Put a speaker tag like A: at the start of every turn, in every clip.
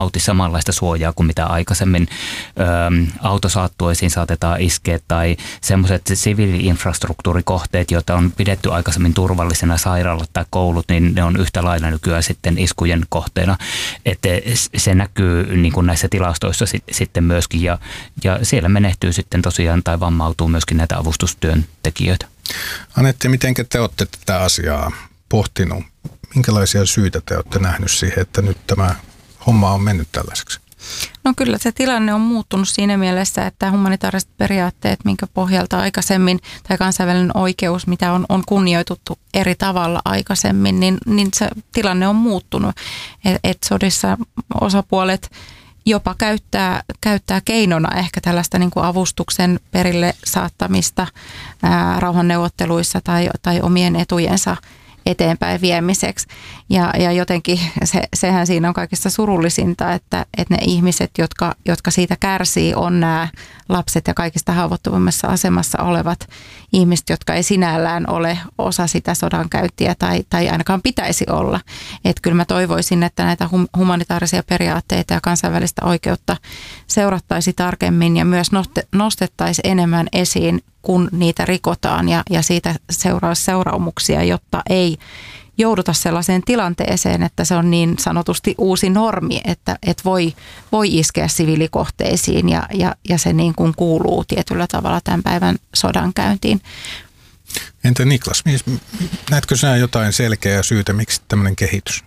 A: nauti samanlaista suojaa kuin mitä aikaisemmin. Autosaattueisiin saatetaan iskeä tai semmoiset siviili-infrastruktuurikohteet, joita on pidetty aikaisemmin turvallisena, sairaalat tai koulut, niin ne on yhtä lailla nykyään sitten iskujen kohteena. Että se näkyy niin kuin näissä tilastoissa sitten myöskin ja siellä menehtyy sitten tosiaan tai vammautuu myöskin näitä avustustyöntekijöitä.
B: Anette, miten te olette tätä asiaa pohtinut? Minkälaisia syitä te olette nähnyt siihen, että nyt tämä homma on mennyt tällaiseksi?
C: No kyllä se tilanne on muuttunut siinä mielessä, että humanitaariset periaatteet, minkä pohjalta aikaisemmin, tai kansainvälinen oikeus, mitä on kunnioitettu eri tavalla aikaisemmin, niin se tilanne on muuttunut. Et sodissa osapuolet jopa käyttää keinona ehkä tällaista niin kuin avustuksen perille saattamista rauhanneuvotteluissa tai omien etujensa eteenpäin viemiseksi. Ja jotenkin sehän siinä on kaikista surullisinta, että ne ihmiset, jotka siitä kärsii, on nämä lapset ja kaikista haavoittuvimmassa asemassa olevat ihmiset, jotka ei sinällään ole osa sitä sodankäyntiä tai ainakaan pitäisi olla. Että kyllä mä toivoisin, että näitä humanitaarisia periaatteita ja kansainvälistä oikeutta seurattaisi tarkemmin ja myös nostettaisi enemmän esiin, kun niitä rikotaan ja siitä seuraamuksia, jotta ei jouduta sellaiseen tilanteeseen, että se on niin sanotusti uusi normi, että voi iskeä siviilikohteisiin ja se niin kuin kuuluu tietyllä tavalla tämän päivän sodankäyntiin.
B: Entä Niklas, näetkö sinä jotain selkeää syytä, miksi tämmöinen kehitys?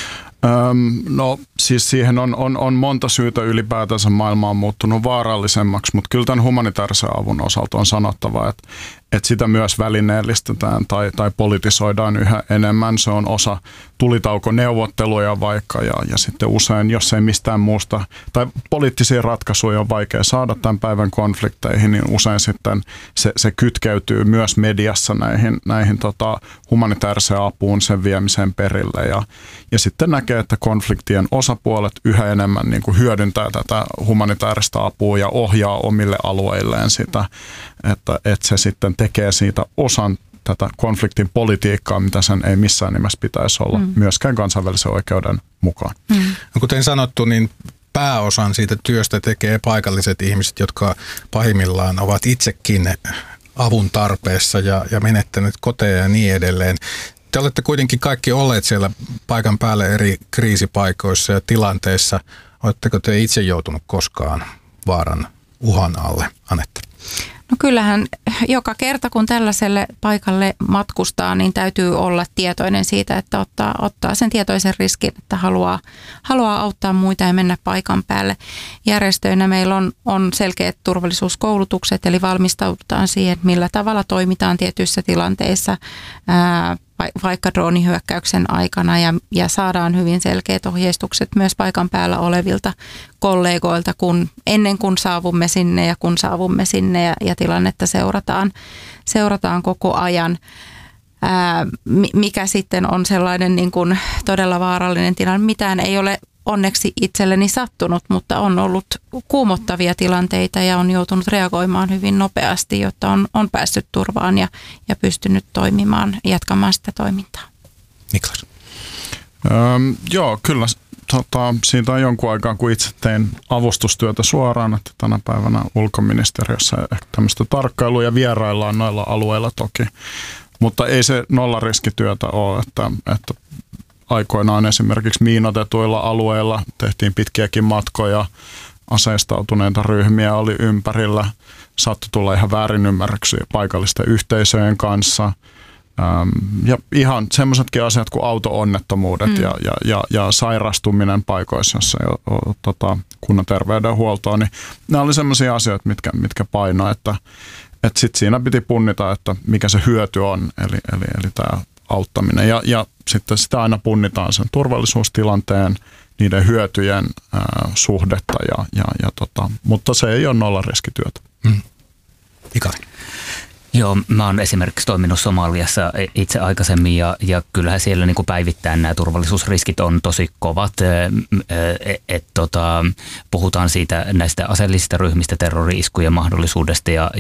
D: No siis siihen on monta syytä ylipäätänsä. Maailma on muuttunut vaarallisemmaksi, mutta kyllä tämän humanitaarisen avun osalta on sanottava, että sitä myös välineellistetään tai politisoidaan yhä enemmän. Se on osa tulitaukoneuvotteluja vaikka ja sitten usein, jos ei mistään muusta tai poliittisia ratkaisuja on vaikea saada tämän päivän konflikteihin, niin usein sitten se kytkeytyy myös mediassa näihin humanitaariseen apuun, sen viemiseen perille ja sitten näkee, että konfliktien osapuolet yhä enemmän niin kuin hyödyntää tätä humanitaarista apua ja ohjaa omille alueilleen sitä, että se sitten tekee siitä osan tätä konfliktin politiikkaa, mitä sen ei missään nimessä pitäisi olla, myöskään kansainvälisen oikeuden mukaan.
B: No, kuten sanottu, niin pääosan siitä työstä tekee paikalliset ihmiset, jotka pahimmillaan ovat itsekin avun tarpeessa ja menettäneet koteja ja niin edelleen. Te olette kuitenkin kaikki olleet siellä paikan päällä eri kriisipaikoissa ja tilanteissa. Oletteko te itse joutunut koskaan vaaran uhan alle, Anette?
C: No kyllähän joka kerta, kun tällaiselle paikalle matkustaa, niin täytyy olla tietoinen siitä, että ottaa sen tietoisen riskin, että haluaa auttaa muita ja mennä paikan päälle. Järjestöinä meillä on selkeät turvallisuuskoulutukset, eli valmistaudutaan siihen, millä tavalla toimitaan tietyissä tilanteissa, vaikka droonihyökkäyksen aikana ja saadaan hyvin selkeät ohjeistukset myös paikan päällä olevilta kollegoilta, ennen kuin saavumme sinne ja kun saavumme sinne ja tilannetta seurataan koko ajan. Mikä sitten on sellainen niin kuin todella vaarallinen tilanne, mitään ei ole onneksi itselleni sattunut, mutta on ollut kuumottavia tilanteita ja on joutunut reagoimaan hyvin nopeasti, jotta on päässyt turvaan ja pystynyt toimimaan, jatkamaan sitä toimintaa.
B: Niklas.
D: Joo, kyllä. Siitä on jonkun aikaa, kun itse tein avustustyötä suoraan, että tänä päivänä ulkoministeriössä tämmöistä tarkkailua ja vieraillaan noilla alueilla toki. Mutta ei se nollariskityötä ole, että aikoinaan esimerkiksi miinotetuilla alueilla tehtiin pitkiäkin matkoja, aseistautuneita ryhmiä oli ympärillä, saattoi tulla ihan väärinymmärryksiä paikallisten yhteisöjen kanssa. Ja ihan semmoisetkin asiat kuin auto-onnettomuudet ja sairastuminen paikoissa, jossa ei ole kunnan terveydenhuoltoa, niin nämä oli semmoisia asioita, mitkä painoi, että sitten siinä piti punnita, että mikä se hyöty on, eli tämä auttaminen. Ja sitten sitä aina punnitaan sen turvallisuustilanteen, niiden hyötyjen suhdetta, mutta se ei ole nollariskityötä.
B: Ikari.
A: Joo, mä oon esimerkiksi toiminut Somaliassa itse aikaisemmin ja kyllähän siellä niin kuin päivittäin nämä turvallisuusriskit on tosi kovat. Puhutaan siitä näistä aseellisista ryhmistä, terrori-iskujen mahdollisuudesta ja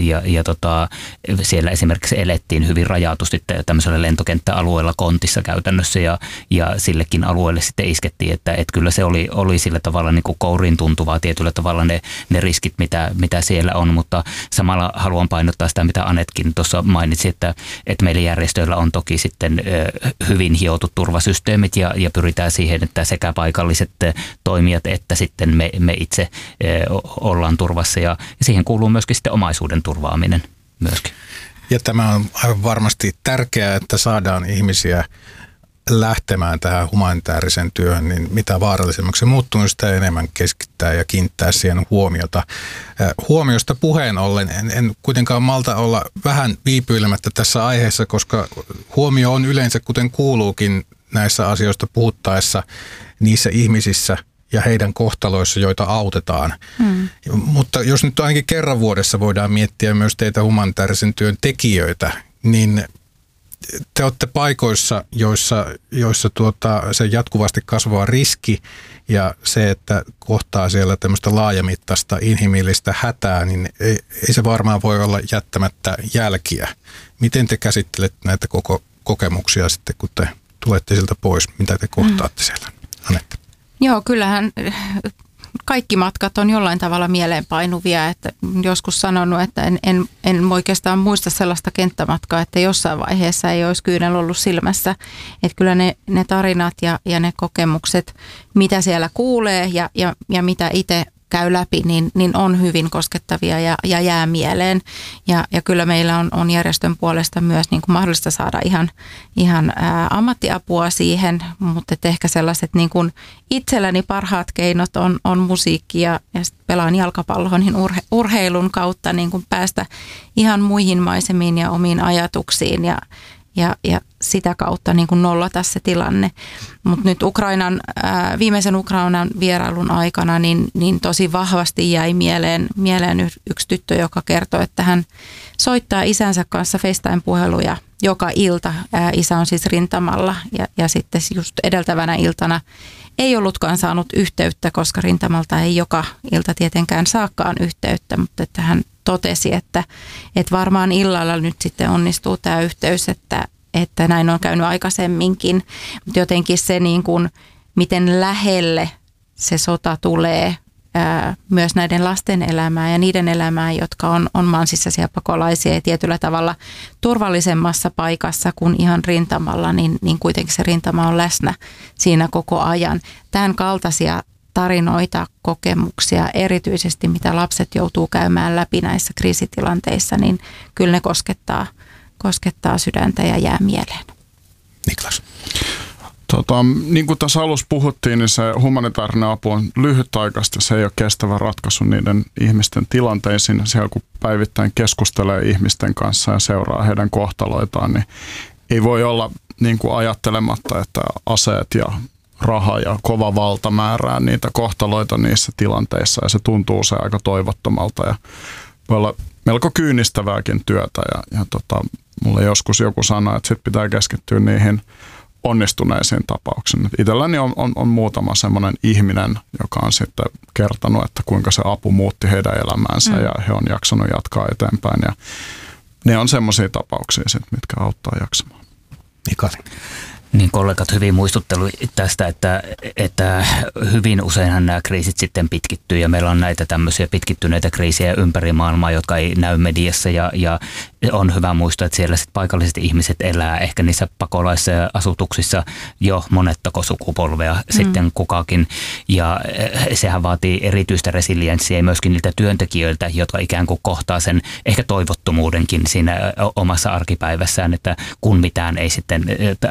A: siellä esimerkiksi elettiin hyvin rajatusti tämmöisellä lentokenttäalueella Kontissa käytännössä ja sillekin alueelle sitten iskettiin, että kyllä se oli sillä tavalla niin kuin kouriin tuntuvaa tietyllä tavalla ne riskit, mitä siellä on, mutta samalla haluan painottaa sitä, mitä Anetkin tuossa mainitsi, että meillä järjestöillä on toki sitten hyvin hiotut turvasysteemit ja pyritään siihen, että sekä paikalliset toimijat että sitten me itse ollaan turvassa ja siihen kuuluu myöskin sitten omaisuuden turvaaminen myöskin.
B: Ja tämä on aivan varmasti tärkeää, että saadaan ihmisiä lähtemään tähän humanitaarisen työhön, niin mitä vaarallisemmaksi se muuttuu, sitä enemmän keskittää ja kiinnittää siihen huomiota. Huomiosta puheen ollen en kuitenkaan malta olla vähän viipyilemättä tässä aiheessa, koska huomio on yleensä, kuten kuuluukin näissä asioista puhuttaessa, niissä ihmisissä ja heidän kohtaloissa, joita autetaan. Mutta jos nyt ainakin kerran vuodessa voidaan miettiä myös teitä humanitaarisen työn tekijöitä, niin te olette paikoissa, joissa se jatkuvasti kasvava riski ja se, että kohtaa siellä tämmöistä laajamittaista inhimillistä hätää, niin ei se varmaan voi olla jättämättä jälkiä. Miten te käsittelette näitä koko kokemuksia sitten, kun te tulette sieltä pois? Mitä te kohtaatte siellä? Anette.
C: Joo, kyllähän kaikki matkat on jollain tavalla mieleenpainuvia, että joskus sanonut, että en oikeastaan muista sellaista kenttämatkaa, että jossain vaiheessa ei olisi kyynel ollut silmässä. Että kyllä ne tarinat ja ne kokemukset, mitä siellä kuulee ja mitä itse käy läpi, niin on hyvin koskettavia ja jää mieleen. Ja kyllä meillä on järjestön puolesta myös niin kuin mahdollista saada ihan ammattiapua siihen, mutta ehkä sellaiset niin kuin itselläni parhaat keinot on musiikki ja pelaan jalkapalloa niin urheilun kautta niin kuin päästä ihan muihin maisemiin ja omiin ajatuksiin ja sitä kautta niin kuin nollata se tilanne. Mutta nyt viimeisen Ukrainan vierailun aikana niin tosi vahvasti jäi mieleen yksi tyttö, joka kertoi, että hän soittaa isänsä kanssa FaceTime-puheluja joka ilta. Isä on siis rintamalla ja sitten just edeltävänä iltana ei ollutkaan saanut yhteyttä, koska rintamalta ei joka ilta tietenkään saakaan yhteyttä, mutta että hän totesi, että varmaan illalla nyt sitten onnistuu tämä yhteys, että näin on käynyt aikaisemminkin, mutta jotenkin se niin kuin, miten lähelle se sota tulee myös näiden lasten elämää ja niiden elämää, jotka on maan sisäisiä pakolaisia ja tietyllä tavalla turvallisemmassa paikassa kuin ihan rintamalla, niin kuitenkin se rintama on läsnä siinä koko ajan. Tämän kaltaisia tarinoita, kokemuksia, erityisesti mitä lapset joutuu käymään läpi näissä kriisitilanteissa, niin kyllä ne koskettaa sydäntä ja jää mieleen.
B: Niklas.
D: Niin kuin tässä alussa puhuttiin, niin se humanitaarinen apu on lyhytaikaista. Se ei ole kestävä ratkaisu niiden ihmisten tilanteisiin. Siellä kun päivittäin keskustelee ihmisten kanssa ja seuraa heidän kohtaloitaan, niin ei voi olla niin kuin ajattelematta, että aseet ja raha ja kova valta määrää niitä kohtaloita niissä tilanteissa. Ja se tuntuu se aika toivottomalta ja voi olla melko kyynistävääkin työtä. Ja mulle joskus joku sanoi, että sit pitää keskittyä niihin onnistuneisiin tapauksiin. Itselläni on muutama semmoinen ihminen, joka on sitten kertonut, että kuinka se apu muutti heidän elämäänsä ja he on jaksanut jatkaa eteenpäin. Ja ne on semmoisia tapauksia, mitkä auttaa jaksamaan.
B: Mikael.
A: Niin kollegat hyvin muistuttelu tästä, että hyvin useinhan nämä kriisit sitten pitkittyy ja meillä on näitä tämmöisiä pitkittyneitä kriisejä ympäri maailmaa, jotka ei näy mediassa ja on hyvä muistaa, että siellä sitten paikalliset ihmiset elää ehkä niissä pakolaisasutuksissa jo monettako sukupolvea sitten kukakin ja sehän vaatii erityistä resilienssiä myöskin niiltä työntekijöiltä, jotka ikään kuin kohtaa sen ehkä toivottomuudenkin siinä omassa arkipäivässään, että kun mitään ei sitten tapahdu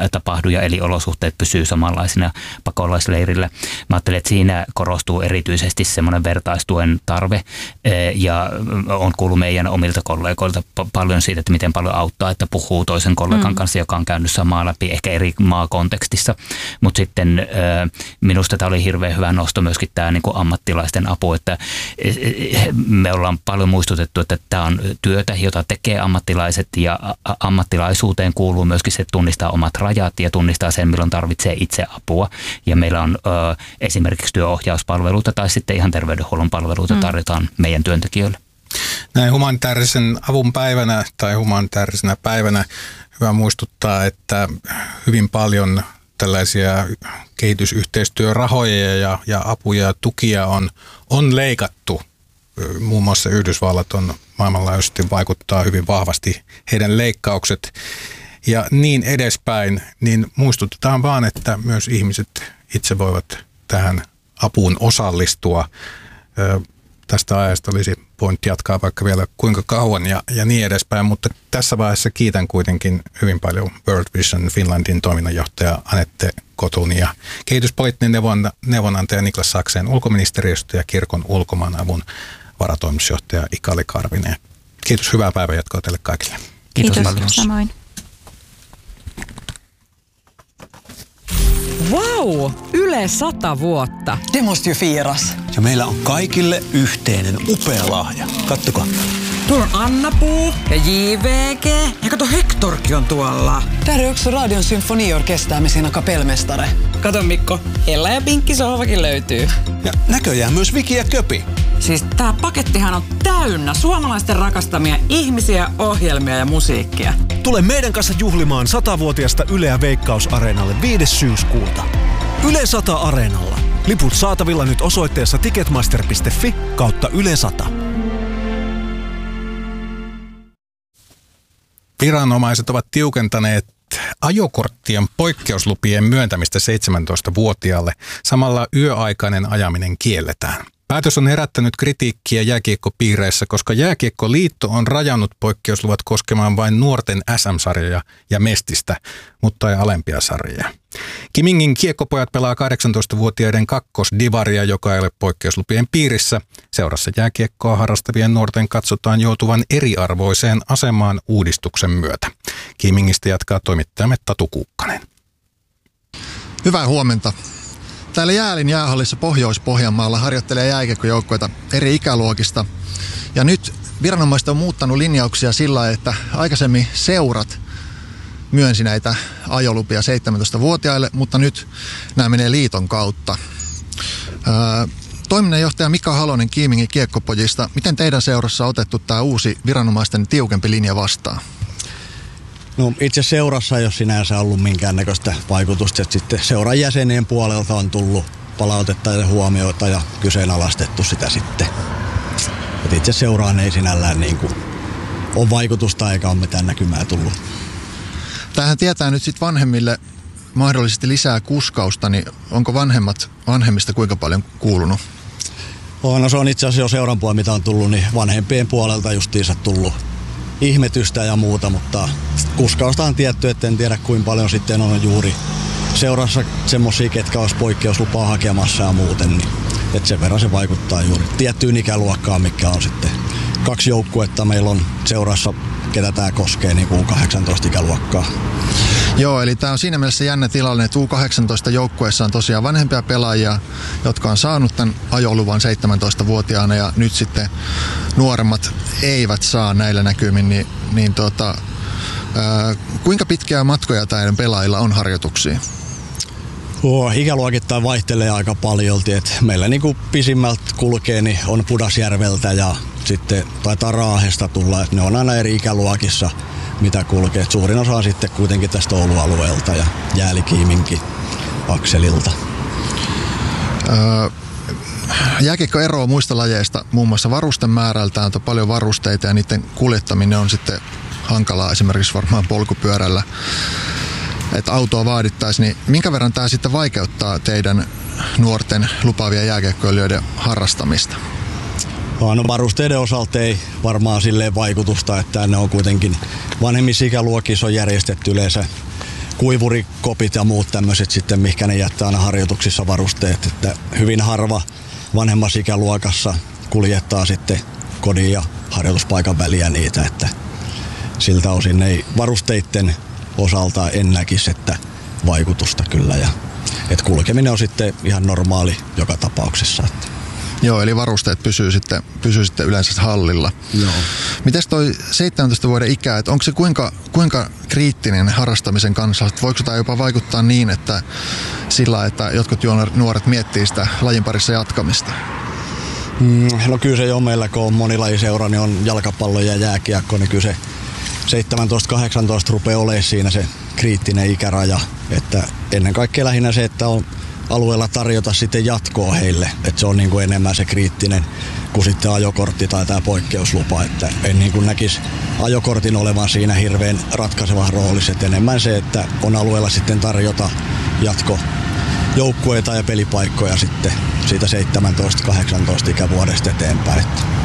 A: ja eliolosuhteet pysyy samanlaisina pakolaisleirillä. Mä ajattelen, että siinä korostuu erityisesti semmoinen vertaistuen tarve ja on kuullut meidän omilta kollegoilta paljon siitä, että miten paljon auttaa, että puhuu toisen kollegan kanssa, joka on käynyt samaa läpi, ehkä eri maakontekstissa. Mutta sitten minusta tämä oli hirveän hyvä nosto myöskin tämä niin kuin ammattilaisten apu, että me ollaan paljon muistutettu, että tämä on työtä, jota tekee ammattilaiset ja ammattilaisuuteen kuuluu myöskin se, että tunnistaa omat rajat ja tunnistaa sen, milloin tarvitsee itse apua. Ja meillä on esimerkiksi työohjauspalveluita tai sitten ihan terveydenhuollon palveluita tarjotaan meidän työntekijöille.
B: Näin humanitaarisen avun päivänä tai humanitaarisena päivänä hyvä muistuttaa, että hyvin paljon tällaisia kehitysyhteistyörahoja ja apuja ja tukia on leikattu. Muun muassa Yhdysvallat on maailmanlaajuisesti vaikuttaa hyvin vahvasti heidän leikkaukset ja niin edespäin, niin muistutetaan vaan, että myös ihmiset itse voivat tähän apuun osallistua. Tästä ajasta olisi pointti jatkaa vaikka vielä kuinka kauan ja niin edespäin, mutta tässä vaiheessa kiitän kuitenkin hyvin paljon World Vision Finlandin toiminnanjohtaja Anette Kotun ja kehityspoliittinen neuvonantaja Niklas Sakseen ulkoministeriöstä ja kirkon ulkomaanavun varatoimitusjohtaja Ikali Karvinen. Kiitos, hyvää päivänjatkoa teille kaikille.
C: Kiitos samoin.
E: Vau! Yle 100 vuotta.
F: Det måste ju firas. Ja meillä on kaikille yhteinen upea lahja. Kattokaa.
E: Tuolla on Anna-Puu ja JVG. Ja kato, Hectorkin on tuolla.
F: Där är också Radion symfoniorkester med sina kapellmästare.
E: Kato Mikko, Ella ja Pinkki sohvakin löytyy.
F: Ja näköjään myös Viki ja Köpi.
E: Siis tää pakettihan on täynnä suomalaisten rakastamia ihmisiä, ohjelmia ja musiikkia.
G: Tule meidän kanssa juhlimaan 100-vuotiaasta Yleä Veikkaus-areenalle 5. syyskuuta. Yle 100 Areenalla. Liput saatavilla nyt osoitteessa ticketmaster.fi/Yle 100.
B: Viranomaiset ovat tiukentaneet ajokorttien poikkeuslupien myöntämistä 17-vuotiaalle. Samalla yöaikainen ajaminen kielletään. Päätös on herättänyt kritiikkiä jääkiekkopiireissä, koska Jääkiekkoliitto on rajannut poikkeusluvat koskemaan vain nuorten SM-sarjoja ja Mestistä, mutta ei alempia sarjoja. Kimingin kiekkopojat pelaa 18-vuotiaiden kakkosdivaria, joka ei ole poikkeuslupien piirissä. Seurassa jääkiekkoa harrastavien nuorten katsotaan joutuvan eriarvoiseen asemaan uudistuksen myötä. Kimingistä jatkaa toimittajamme Tatu Kuukkanen.
H: Hyvää huomenta. Täällä Jäälin jäähallissa Pohjois-Pohjanmaalla harjoittelee jääkiekkojoukkoita eri ikäluokista. Ja nyt viranomaiset on muuttanut linjauksia sillä, että aikaisemmin seurat myönsi näitä ajolupia 17-vuotiaille, mutta nyt nämä menee liiton kautta. Toiminnanjohtaja Mika Halonen Kiimingin kiekkopojista, miten teidän seurassa on otettu tämä uusi viranomaisten tiukempi linja vastaan?
I: No itse seurassa ei ole sinänsä ollut minkäännäköistä vaikutusta, että sitten seuran jäsenien puolelta on tullut palautetta ja huomioita ja kyseenalaistettu sitä sitten. Et itse seuraan ei sinällään niin kuin ole vaikutusta eikä ole mitään näkymää tullut.
H: Tämähän tietää nyt sitten vanhemmille mahdollisesti lisää kuskausta, niin onko vanhemmista kuinka paljon kuulunut?
I: No se on itse asiassa jo seuran puolella, mitä on tullut, niin vanhempien puolelta justiinsa tullut ihmetystä ja muuta, mutta kuskausta on tietty, että en tiedä kuinka paljon sitten on juuri seurassa semmosia, ketkä olisi poikkeuslupaa hakemassa ja muuten, niin että sen verran se vaikuttaa juuri tiettyyn ikäluokkaan, mikä on sitten 2 joukkuetta meillä on seurassa, ketä tämä koskee, niin kuin 18 ikäluokkaa.
H: Joo, eli tämä on siinä mielessä jännä tilanne, että U18 joukkueessa on tosiaan vanhempia pelaajia, jotka on saanut tämän ajoluvan 17-vuotiaana ja nyt sitten nuoremmat eivät saa näillä näkymin, kuinka pitkiä matkoja näiden pelaajilla on harjoituksia?
I: Ikäluokittain vaihtelee aika paljolti, että meillä niin kuin pisimmältä kulkee niin on Pudasjärveltä ja sitten taitaa Raahesta tulla, että ne on aina eri ikäluokissa mitä kulkee. Suurin osa on sitten kuitenkin tästä Oulu-alueelta ja Jääli-Kiiminki akselilta.
H: Jääkiekko eroaa muista lajeista muun muassa varusten määrältään, on paljon varusteita ja niiden kuljettaminen on sitten hankalaa esimerkiksi varmaan polkupyörällä, että autoa vaadittaisiin, niin minkä verran tämä sitten vaikeuttaa teidän nuorten lupaavia jääkiekkoilijoiden harrastamista?
I: No varusteiden osalta ei varmaan silleen vaikutusta, että ne on kuitenkin vanhemmissa ikäluokissa on järjestetty yleensä kuivurikopit ja muut tämmöiset sitten, mihinkä ne jättää aina harjoituksissa varusteet. Että hyvin harva vanhemmassa ikäluokassa kuljettaa sitten kodin ja harjoituspaikan väliä niitä, että siltä osin ei varusteiden osalta en näkisi, että vaikutusta kyllä. Ja, että kulkeminen on sitten ihan normaali joka tapauksessa. Että.
H: Joo, eli varusteet pysyy sitten yleensä hallilla.
I: Joo.
H: Mites toi 17 vuoden ikä, että onko se kuinka kriittinen harrastamisen kanssa? Voiko tämä jopa vaikuttaa niin, että sillä, että jotkut nuoret miettii sitä lajin parissa jatkamista?
I: No kyllä se jo meillä, kun on monilajiseura, niin on jalkapallo ja jääkiekko, niin kyllä se 17-18 rupeaa olemaan siinä se kriittinen ikäraja. Että ennen kaikkea lähinnä se, että on alueella tarjota sitten jatkoa heille, että se on niin kuin enemmän se kriittinen kuin sitten ajokortti tai tämä poikkeuslupa, että en niin kuin näkisi ajokortin olevan siinä hirveän ratkaiseva roolissa, että enemmän se, että on alueella sitten tarjota jatkojoukkueita ja pelipaikkoja sitten siitä 17-18 ikävuodesta eteenpäin.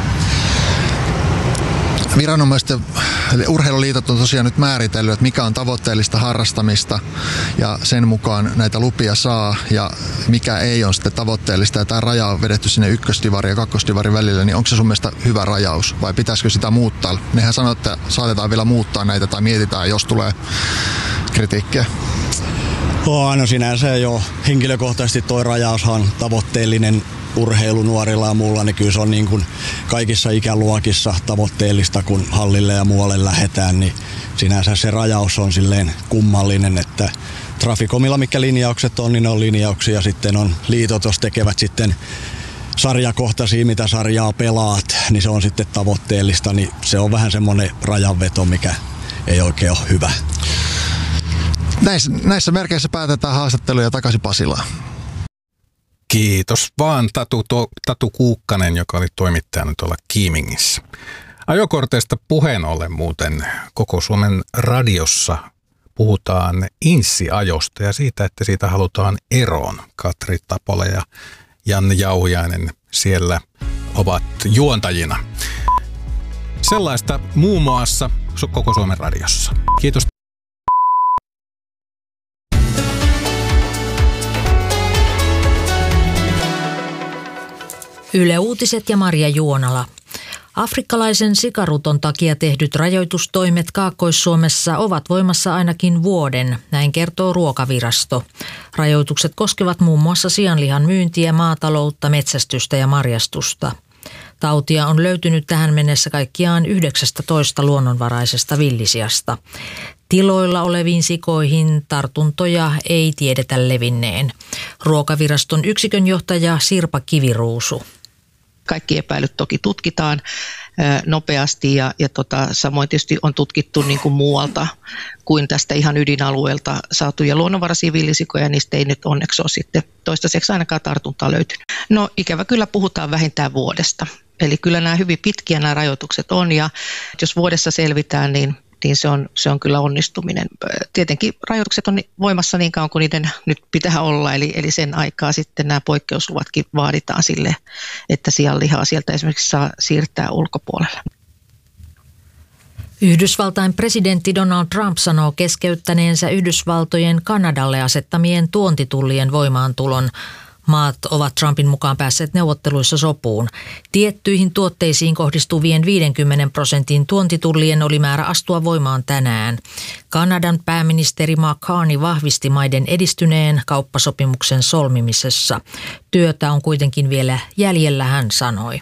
H: Viranomaiset eli urheiluliitot on tosiaan nyt määritellyt, että mikä on tavoitteellista harrastamista ja sen mukaan näitä lupia saa ja mikä ei ole sitten tavoitteellista. Ja tämä raja on vedetty sinne ykkösdivari ja kakkosdivarin välillä, niin onko se sun mielestä hyvä rajaus vai pitäisikö sitä muuttaa? Nehän sanoo, että saatetaan vielä muuttaa näitä tai mietitään, jos tulee kritiikkiä.
I: No sinänsä jo henkilökohtaisesti toi rajaushan on tavoitteellinen urheilu nuorilla ja muulla, niin kyllä se on niin kuin kaikissa ikäluokissa tavoitteellista, kun hallille ja muualle lähdetään, niin sinänsä se rajaus on silleen kummallinen, että Traficomilla mikä linjaukset on, niin ne on linjauksia, sitten on liitot, jos tekevät sitten sarjakohtaisia, mitä sarjaa pelaat, niin se on sitten tavoitteellista, niin se on vähän semmoinen rajanveto, mikä ei oikein ole hyvä.
H: Näissä merkeissä päätetään haastatteluja takaisin Pasilaan.
B: Kiitos vaan Tatu Kuukkanen, joka oli toimittajana tuolla Kiimingissä. Ajokorteista puheen ollen muuten koko Suomen radiossa puhutaan inssiajosta ja siitä, että siitä halutaan eroon. Katri Tapola ja Janne Jauhiainen siellä ovat juontajina. Sellaista muun muassa koko Suomen radiossa. Kiitos.
J: Yle Uutiset ja Marja Juonala. Afrikkalaisen sikaruton takia tehdyt rajoitustoimet Kaakkois-Suomessa ovat voimassa ainakin vuoden, näin kertoo Ruokavirasto. Rajoitukset koskevat muun muassa sianlihan myyntiä, maataloutta, metsästystä ja marjastusta. Tautia on löytynyt tähän mennessä kaikkiaan 19 luonnonvaraisesta villisiasta. Tiloilla oleviin sikoihin tartuntoja ei tiedetä levinneen. Ruokaviraston yksikönjohtaja Sirpa Kiviruusu.
K: Kaikki epäilyt toki tutkitaan nopeasti ja samoin tietysti on tutkittu niin kuin muualta kuin tästä ihan ydinalueelta saatuja luonnonvaraisia villisikoja. Niistä ei nyt onneksi ole sitten toistaiseksi ainakaan tartuntaa löytynyt. No ikävä kyllä puhutaan vähintään vuodesta. Eli kyllä nämä hyvin pitkiä nämä rajoitukset on ja jos vuodessa selvitään, niin se on kyllä onnistuminen. Tietenkin rajoitukset on voimassa niin kauan kuin niiden nyt pitää olla, eli sen aikaa sitten nämä poikkeusluvatkin vaaditaan sille, että sianlihaa sieltä esimerkiksi saa siirtää ulkopuolelle.
J: Yhdysvaltain presidentti Donald Trump sanoo keskeyttäneensä Yhdysvaltojen Kanadalle asettamien tuontitullien voimaantulon. Maat ovat Trumpin mukaan päässeet neuvotteluissa sopuun. Tiettyihin tuotteisiin kohdistuvien 50% tuontitullien oli määrä astua voimaan tänään. Kanadan pääministeri Mark Carney vahvisti maiden edistyneen kauppasopimuksen solmimisessa. Työtä on kuitenkin vielä jäljellä, hän sanoi.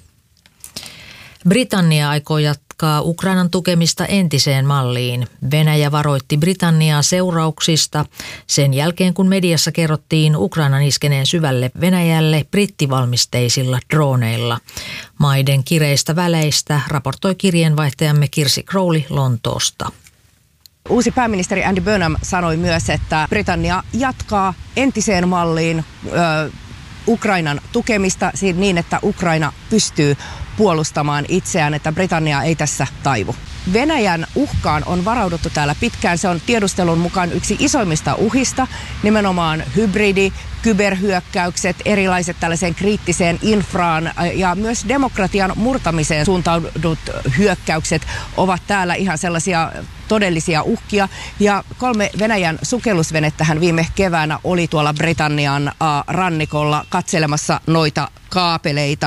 J: Britannia aikoo jatkaa Ukrainan tukemista entiseen malliin. Venäjä varoitti Britanniaa seurauksista sen jälkeen, kun mediassa kerrottiin Ukrainan iskeneen syvälle Venäjälle brittivalmisteisilla droneilla. Maiden kireistä väleistä raportoi kirjeenvaihtajamme Kirsi Crowley Lontoosta.
L: Uusi pääministeri Andy Burnham sanoi myös, että Britannia jatkaa entiseen malliin Ukrainan tukemista niin, että Ukraina pystyy puolustamaan itseään, että Britannia ei tässä taivu. Venäjän uhkaan on varauduttu täällä pitkään. Se on tiedustelun mukaan yksi isoimmista uhista, nimenomaan hybridi, kyberhyökkäykset, erilaiset tällaiseen kriittiseen infraan ja myös demokratian murtamiseen suuntaudut hyökkäykset ovat täällä ihan sellaisia todellisia uhkia. Ja 3 Venäjän sukellusvenettähän viime keväänä oli tuolla Britannian rannikolla katselemassa noita kaapeleita.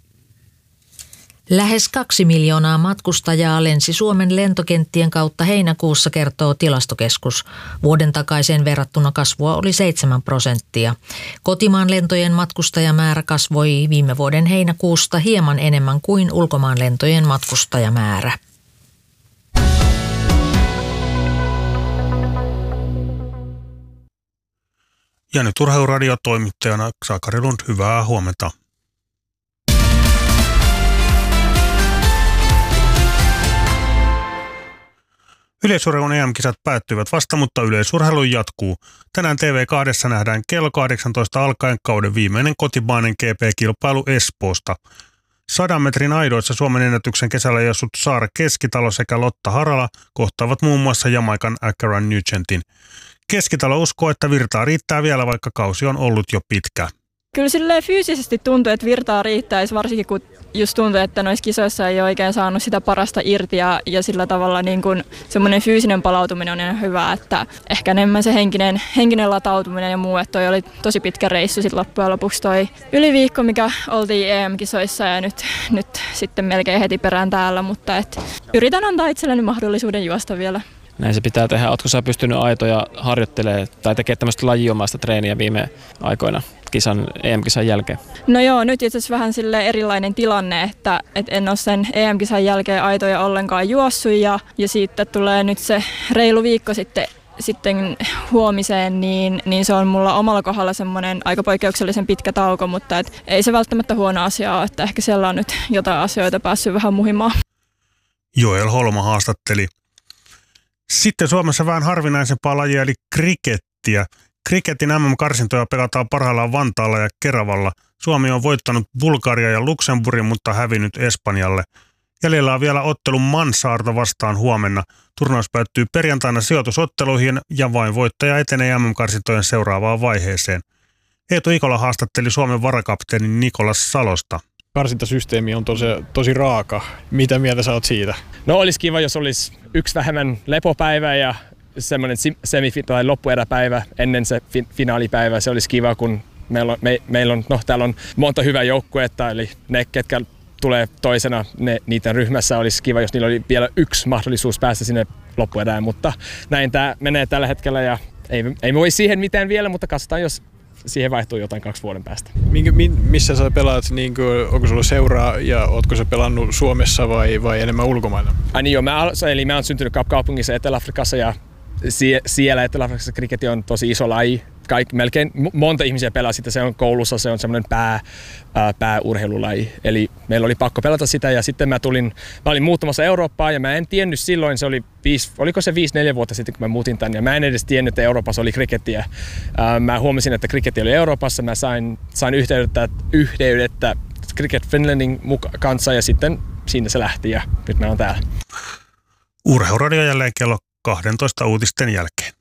J: Lähes 2 miljoonaa matkustajaa lensi Suomen lentokenttien kautta heinäkuussa, kertoo Tilastokeskus. Vuoden takaiseen verrattuna kasvua oli 7%. Kotimaan lentojen matkustajamäärä kasvoi viime vuoden heinäkuusta hieman enemmän kuin ulkomaan lentojen matkustajamäärä.
M: Ja nyt Urheiluradio-toimittajana Sakari Lund, hyvää huomenta. Yleisurheilun EM-kisat päättyivät vasta, mutta yleisurheilu jatkuu. Tänään TV2 nähdään kello 18 alkaen kauden viimeinen kotimainen GP-kilpailu Espoosta. 100 metrin aidoissa Suomen ennätyksen kesällä jossut Saara Keskitalo sekä Lotta Harala kohtaavat muun muassa Jamaikan Akara Nugentin. Keskitalo uskoo, että virtaa riittää vielä, vaikka kausi on ollut jo pitkä.
N: Kyllä silleen fyysisesti tuntuu, että virtaa riittäisi, varsinkin kun just tuntuu, että noissa kisoissa ei ole oikein saanut sitä parasta irti ja sillä tavalla niin kun semmoinen fyysinen palautuminen on ihan hyvä, että ehkä enemmän se henkinen latautuminen ja muu, että toi oli tosi pitkä reissu sitten loppujen lopuksi toi yli viikko, mikä oltiin EM-kisoissa ja nyt sitten melkein heti perään täällä, mutta yritän antaa itselleni mahdollisuuden juosta vielä.
O: Näin se pitää tehdä. Oletko sä pystynyt aitoja harjoittelemaan tai tekemään tämmöistä lajiomaista treeniä viime aikoina EM-kisan jälkeen?
N: No joo, nyt itse asiassa vähän erilainen tilanne, että en ole sen EM-kisan jälkeen aitoja ollenkaan juossut ja siitä tulee nyt se reilu viikko sitten huomiseen, niin se on mulla omalla kohdalla semmoinen aika poikkeuksellisen pitkä tauko, mutta ei se välttämättä huono asia ole, että ehkä siellä on nyt jotain asioita päässyt vähän muhimaan.
M: Joel Holma haastatteli. Sitten Suomessa vähän harvinaisempaa lajia eli krikettiä. Kriketin MM-karsintoja pelataan parhaillaan Vantaalla ja Keravalla. Suomi on voittanut Bulgaria ja Luxemburgin, mutta hävinnyt Espanjalle. Jäljellä on vielä ottelu Mansaarta vastaan huomenna. Turnaus päättyy perjantaina sijoitusotteluihin ja vain voittaja etenee MM-karsintojen seuraavaan vaiheeseen. Eetu Ikola haastatteli Suomen varakapteenin Nikolas Salosta.
P: Karsintasysteemi on tosi raaka. Mitä mieltä sä oot siitä? No olisi kiva, jos olisi yksi vähemmän lepopäivä ja semmoinen tai loppueräpäivä ennen se finaalipäivä. Se olisi kiva, kun meillä on täällä on monta hyvää joukkuetta, eli ne, ketkä tulee toisena niiden ryhmässä, olisi kiva, jos niillä oli vielä yksi mahdollisuus päästä sinne loppuerään, mutta näin tämä menee tällä hetkellä ja ei voi siihen mitään vielä, mutta katsotaan, jos siihen vaihtuu jotain 2 vuoden päästä. Missä sä pelaat, onko sulla seuraa ja ootko sä pelannut Suomessa vai enemmän ulkomailla?
O: Mä oon syntynyt kaupungissa Etelä-Afrikassa ja siellä Etelä-Afrikassa kriketti on tosi iso laji. Melkein monta ihmisiä pelaa sitä, se on koulussa, se on semmoinen pääurheilulaji. Eli meillä oli pakko pelata sitä ja sitten mä olin muuttamassa Eurooppaan ja mä en tiennyt silloin, oliko se 5-4 vuotta sitten kun mä muutin tänne ja mä en edes tiennyt, että Euroopassa oli krikettiä. Mä huomasin, että kriketti oli Euroopassa, mä sain yhteydettä Cricket Finlandin kanssa ja sitten siinä se lähti ja nyt mä oon täällä.
M: Urheiluradio jälleen kello 12 uutisten jälkeen.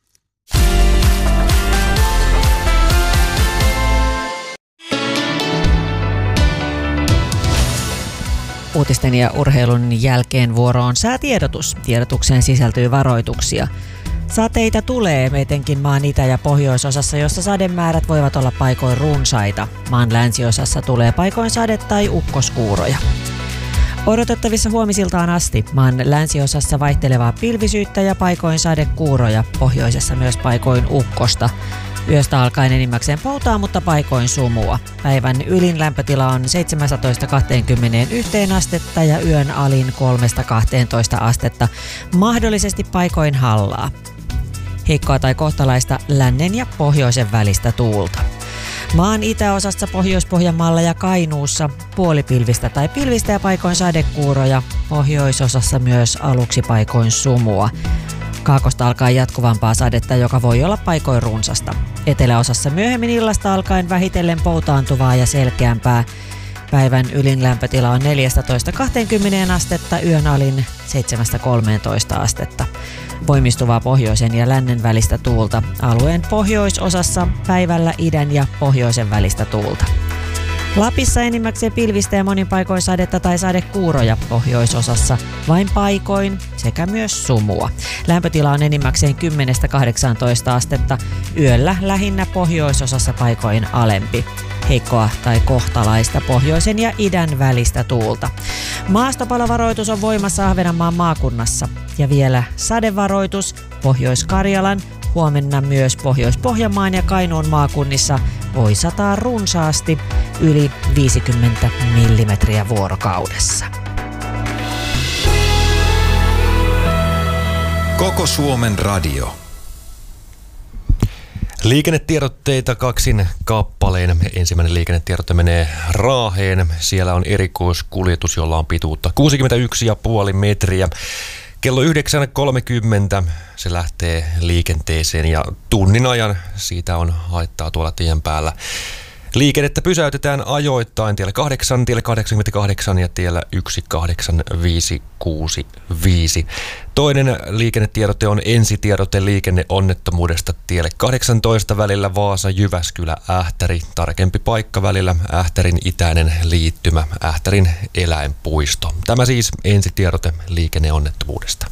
Q: Uutisten ja urheilun jälkeen vuoro on säätiedotus. Tiedotukseen sisältyy varoituksia. Sateita tulee etenkin maan itä- ja pohjoisosassa, jossa sademäärät voivat olla paikoin runsaita. Maan länsiosassa tulee paikoin sade- tai ukkoskuuroja. Odotettavissa huomisiltaan asti maan länsiosassa vaihtelevaa pilvisyyttä ja paikoin sadekuuroja, pohjoisessa myös paikoin ukkosta. Yöstä alkaen enimmäkseen poutaa, mutta paikoin sumua. Päivän ylin lämpötila on 17-21 astetta ja yön alin 3-12 astetta, mahdollisesti paikoin hallaa. Heikkoa tai kohtalaista lännen ja pohjoisen välistä tuulta. Maan itäosassa Pohjois-Pohjanmaalla ja Kainuussa puolipilvistä tai pilvistä ja paikoin sadekuuroja, pohjoisosassa myös aluksi paikoin sumua. Kaakosta alkaa jatkuvampaa sadetta, joka voi olla paikoin runsasta. Eteläosassa myöhemmin illasta alkaen vähitellen poutaantuvaa ja selkeämpää. Päivän ylin lämpötila on 14-20 astetta, yön alin 7-13 astetta. Voimistuvaa pohjoisen ja lännen välistä tuulta. Alueen pohjoisosassa päivällä idän ja pohjoisen välistä tuulta. Lapissa enimmäkseen pilvistä ja monin paikoin sadetta tai sadekuuroja pohjoisosassa, vain paikoin sekä myös sumua. Lämpötila on enimmäkseen 10-18 astetta, yöllä lähinnä pohjoisosassa paikoin alempi. Heikkoa tai kohtalaista pohjoisen ja idän välistä tuulta. Maastopalovaroitus on voimassa Ahvenanmaan maakunnassa. Ja vielä sadevaroitus Pohjois-Karjalan, huomenna myös Pohjois-Pohjanmaan ja Kainuun maakunnissa voi sataa runsaasti yli 50 millimetriä vuorokaudessa.
R: Koko Suomen radio. Liikennetiedotteita kaksin kappaleen. Ensimmäinen liikennetiedotte menee Raaheen. Siellä on erikoiskuljetus, jolla on pituutta 61,5 metriä. Kello 9.30 se lähtee liikenteeseen ja tunnin ajan siitä on haittaa tuolla tien päällä. Liikennettä pysäytetään ajoittain tielle 8, tielle 88 ja tiellä 18565. Toinen liikennetiedote on ensitiedote liikenneonnettomuudesta tielle 18 välillä Vaasa-Jyväskylä-Ähtäri. Tarkempi paikka välillä Ähtärin itäinen liittymä, Ähtärin eläinpuisto. Tämä siis ensitiedote liikenneonnettomuudesta.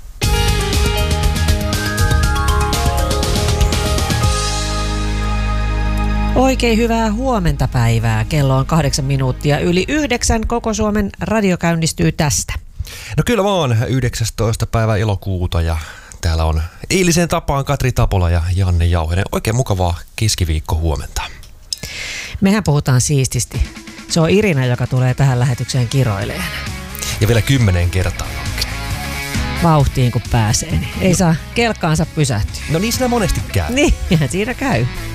Q: Oikein hyvää huomenta päivää. Kello on 8 minuuttia yli 9. Koko Suomen radio käynnistyy tästä.
R: No kyllä vaan, 19. päivä elokuuta ja täällä on eiliseen tapaan Katri Tapola ja Janne Jauhinen. Oikein mukavaa keskiviikko huomenta.
Q: Mehän puhutaan siististi. Se on Irina, joka tulee tähän lähetykseen kiroileen.
R: Ja vielä 10 kertaa.
Q: Vauhtiin kun pääsee, niin ei saa kelkkaansa pysähtyä.
R: No niin siinä monesti käy.
Q: Niin, siinä käy.